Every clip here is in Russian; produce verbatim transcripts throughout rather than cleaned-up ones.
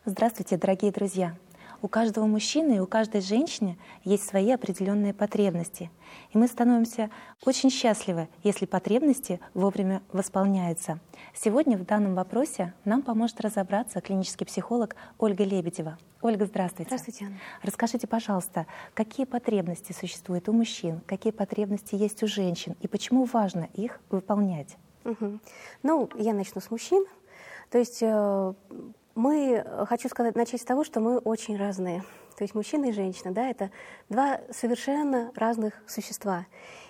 Здравствуйте, дорогие друзья! У каждого мужчины и у каждой женщины есть свои определенные потребности. И мы становимся очень счастливы, если потребности вовремя восполняются. Сегодня в данном вопросе нам поможет разобраться клинический психолог Ольга Лебедева. Ольга, здравствуйте. Здравствуйте, Анна. Расскажите, пожалуйста, какие потребности существуют у мужчин, какие потребности есть у женщин и почему важно их выполнять? Угу. Ну, я начну с мужчин. То есть э, мы, хочу сказать, начать с того, что мы очень разные. То есть мужчина и женщина, да, это два совершенно разных существа.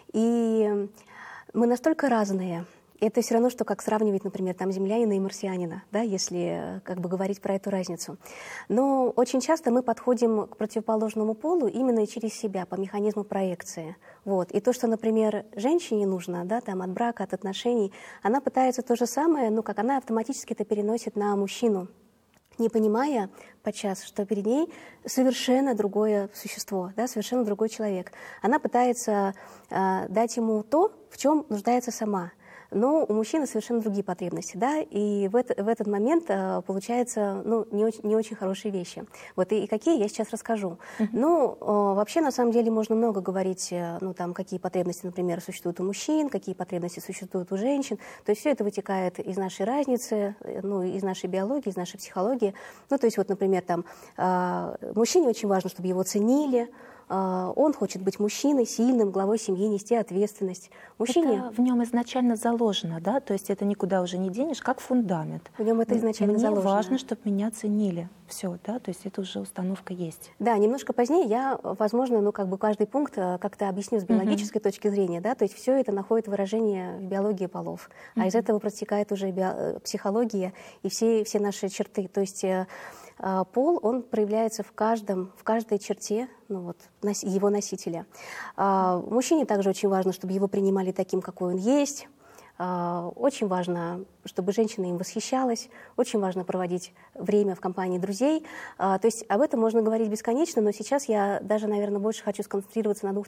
И мы настолько разные. Это все равно, что как сравнивать, например, там, землянина и марсианина, да, если как бы говорить про эту разницу. Но очень часто мы подходим к противоположному полу именно через себя, по механизму проекции. Вот. И то, что, например, женщине нужно, да, там, от брака, от отношений, она пытается то же самое, ну, как она автоматически это переносит на мужчину, не понимая подчас, что перед ней совершенно другое существо, да, совершенно другой человек. Она пытается э, дать ему то, в чем нуждается сама. Но у мужчины совершенно другие потребности, да, и в, это, в этот момент э, получается, ну, не очень, не очень хорошие вещи. Вот, и, и какие я сейчас расскажу. Mm-hmm. Ну, э, вообще, на самом деле, можно много говорить, э, ну, там, какие потребности, например, существуют у мужчин, какие потребности существуют у женщин. То есть все это вытекает из нашей разницы, э, ну, из нашей биологии, из нашей психологии. Ну, то есть, вот, например, там, э, мужчине очень важно, чтобы его ценили. Он хочет быть мужчиной, сильным, главой семьи, нести ответственность. Мужчине... Это в нем изначально заложено, да? То есть это никуда уже не денешь, как фундамент. В нем это изначально Мне заложено. Мне важно, чтобы меня ценили. Все, да? То есть это уже установка есть. Да, немножко позднее я, возможно, ну, как бы каждый пункт как-то объясню с биологической uh-huh. точки зрения, да? То есть все это находит выражение в биологии полов. Uh-huh. А из этого протекает уже био... психология и все, все наши черты. То есть пол, он проявляется в каждом, в каждой черте, ну вот, его носителя. Мужчине также очень важно, чтобы его принимали таким, какой он есть. Очень важно, чтобы женщина им восхищалась. Очень важно проводить время в компании друзей. То есть об этом можно говорить бесконечно, но сейчас я даже, наверное, больше хочу сконцентрироваться на двух